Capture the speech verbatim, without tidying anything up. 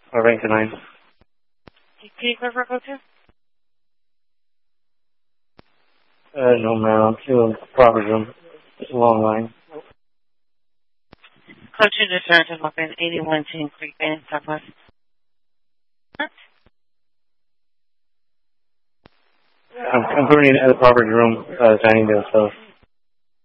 Or rank to nine. Can you clarify code two? Uh, no, man. I'm still in the property room. It's a long line. Code two discern to open eighty-one Team Creek Band, Southwest. I'm, I'm currently in the property room, uh, signing the stuff.